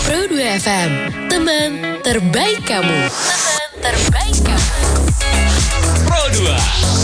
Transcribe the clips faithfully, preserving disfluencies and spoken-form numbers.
Pro dua F M, teman terbaik kamu. Teman terbaik kamu. Pro dua.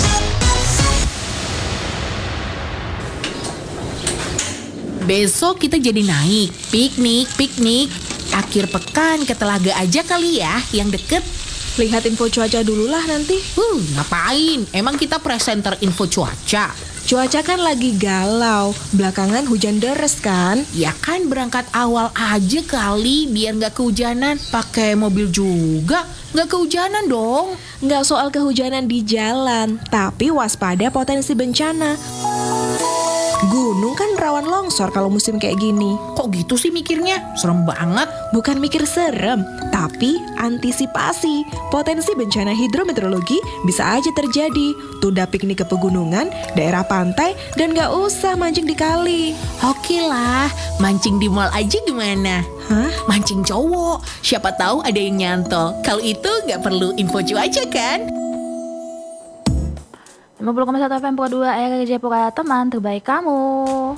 Besok kita jadi naik, piknik, piknik. Akhir pekan ke Telaga aja kali ya, yang deket. Lihat info cuaca dulu lah nanti. Huh, ngapain? Emang kita presenter info cuaca? Cuaca kan lagi galau, belakangan hujan deres kan? Ya kan berangkat awal aja kali, biar gak kehujanan. Pakai mobil juga, gak kehujanan dong. Nggak soal kehujanan di jalan, tapi waspada potensi bencana. Gunung kan rawan longsor kalau musim kayak gini. Kok gitu sih mikirnya? Serem banget. Bukan mikir serem, tapi antisipasi. Potensi bencana hidrometeorologi bisa aja terjadi. Tunda piknik ke pegunungan, daerah pantai, dan gak usah mancing di kali. Oke lah, mancing di mall aja gimana? Hah? Mancing cowok, siapa tahu ada yang nyantol. Kalau itu gak perlu info cuaca kan? lima puluh koma satu F M Pro dua R R Jayapura, teman terbaik kamu.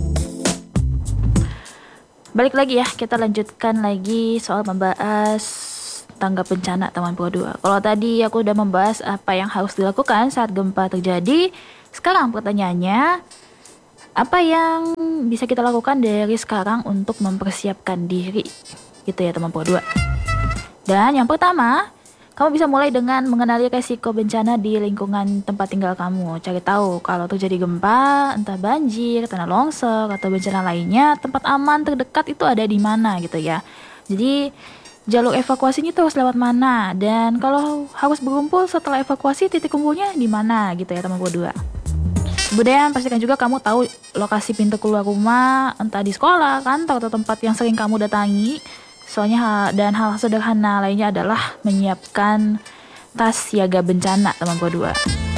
Balik lagi ya, kita lanjutkan lagi soal membahas tanggap bencana teman Pro dua. Kalau tadi aku udah membahas apa yang harus dilakukan saat gempa terjadi, sekarang pertanyaannya, apa yang bisa kita lakukan dari sekarang untuk mempersiapkan diri? Gitu ya teman Pro dua. Dan yang pertama, kamu bisa mulai dengan mengenali resiko bencana di lingkungan tempat tinggal kamu. Cari tahu kalau terjadi gempa, entah banjir, tanah longsor, atau bencana lainnya, tempat aman terdekat itu ada di mana gitu ya. Jadi jalur evakuasinya itu harus lewat mana, dan kalau harus berkumpul setelah evakuasi, titik kumpulnya di mana gitu ya teman dua. Kemudian pastikan juga kamu tahu lokasi pintu keluar rumah, entah di sekolah, kantor, atau tempat yang sering kamu datangi. Soalnya hal, dan hal sederhana lainnya adalah menyiapkan tas siaga bencana teman dua.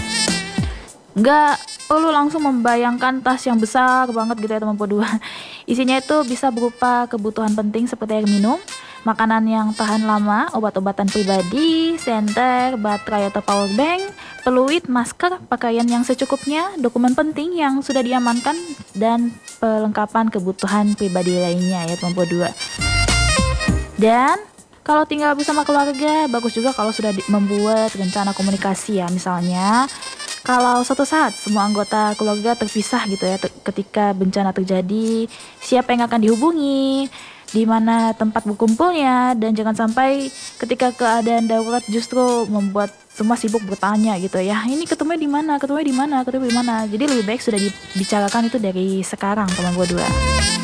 Nggak perlu langsung membayangkan tas yang besar banget gitu ya teman dua. Isinya itu bisa berupa kebutuhan penting seperti air minum, makanan yang tahan lama, obat-obatan pribadi, senter, baterai atau power bank, peluit, masker, pakaian yang secukupnya, dokumen penting yang sudah diamankan, dan perlengkapan kebutuhan pribadi lainnya ya teman dua. Dan kalau tinggal bersama keluarga, bagus juga kalau sudah di- membuat rencana komunikasi ya. Misalnya, kalau suatu saat semua anggota keluarga terpisah gitu ya, te- ketika bencana terjadi, siapa yang akan dihubungi, di mana tempat berkumpulnya, dan jangan sampai ketika keadaan darurat justru membuat semua sibuk bertanya gitu ya. Ini ketemunya di mana? Ketemunya di mana? Ketemunya di mana? Jadi lebih baik sudah dibicarakan itu dari sekarang, teman gue dua.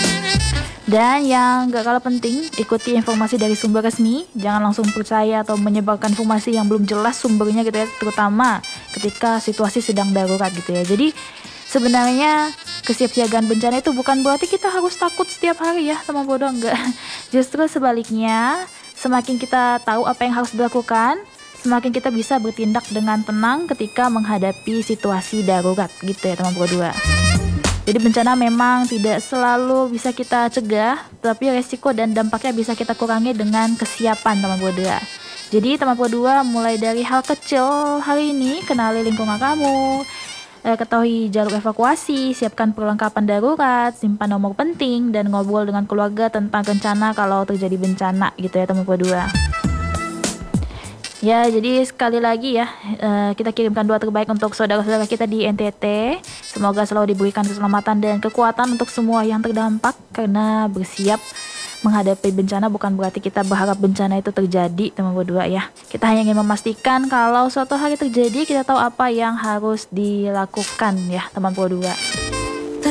Dan yang gak kalah penting, ikuti informasi dari sumber resmi. Jangan langsung percaya atau menyebarkan informasi yang belum jelas sumbernya gitu ya, terutama ketika situasi sedang darurat gitu ya. Jadi sebenarnya kesiapsiagaan bencana itu bukan berarti kita harus takut setiap hari ya teman bodoh, enggak. Justru sebaliknya, semakin kita tahu apa yang harus dilakukan, semakin kita bisa bertindak dengan tenang ketika menghadapi situasi darurat gitu ya teman bodoh. Jadi bencana memang tidak selalu bisa kita cegah, tapi resiko dan dampaknya bisa kita kurangi dengan kesiapan teman dua. Jadi teman dua mulai dari hal kecil hari ini, kenali lingkungan kamu, eh, ketahui jalur evakuasi, siapkan perlengkapan darurat, simpan nomor penting, dan ngobrol dengan keluarga tentang rencana kalau terjadi bencana gitu ya teman dua. Ya, jadi sekali lagi ya, uh, kita kirimkan doa terbaik untuk saudara-saudara kita di N T T. Semoga selalu diberikan keselamatan dan kekuatan untuk semua yang terdampak, karena bersiap menghadapi bencana bukan berarti kita berharap bencana itu terjadi, teman berdua ya. Kita hanya ingin memastikan kalau suatu hari terjadi, kita tahu apa yang harus dilakukan ya, teman berdua.